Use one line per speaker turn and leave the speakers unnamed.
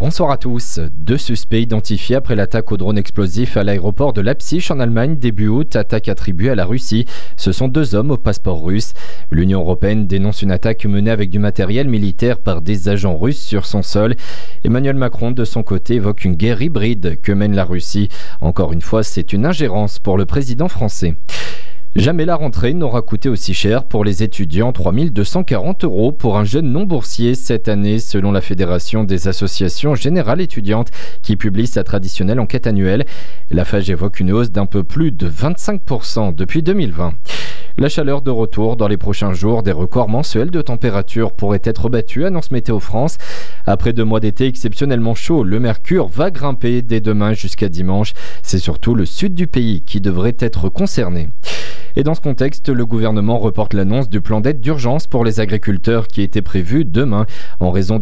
Bonsoir à tous. 2 suspects identifiés après l'attaque au drone explosif à l'aéroport de Leipzig en Allemagne début août, attaque attribuée à la Russie. Ce sont 2 hommes au passeport russe. L'Union européenne dénonce une attaque menée avec du matériel militaire par des agents russes sur son sol. Emmanuel Macron, de son côté, évoque une guerre hybride que mène la Russie. Encore une fois, c'est une ingérence pour le président français. Jamais la rentrée n'aura coûté aussi cher pour les étudiants, 3 240 € pour un jeune non boursier cette année, selon la Fédération des associations générales étudiantes qui publie sa traditionnelle enquête annuelle. La FAGE évoque une hausse d'un peu plus de 25% depuis 2020. La chaleur de retour dans les prochains jours, des records mensuels de température pourraient être battus, annonce Météo France. Après 2 mois d'été exceptionnellement chauds, le mercure va grimper dès demain jusqu'à dimanche. C'est surtout le sud du pays qui devrait être concerné. Et dans ce contexte, le gouvernement reporte l'annonce du plan d'aide d'urgence pour les agriculteurs qui était prévu demain en raison de